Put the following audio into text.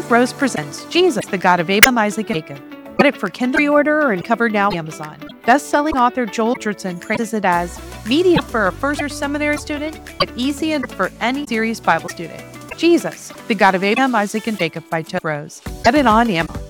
Tote Bros presents Jesus, the God of Abraham, Isaac, and Jacob. Get it for Kindle pre-order or covered now on Amazon. Best-selling author Joel Richardson praises it as medium for a first-year seminary student, but easy and for any serious Bible student. Jesus, the God of Abraham, Isaac, and Jacob by Tote Bros. Get it on Amazon.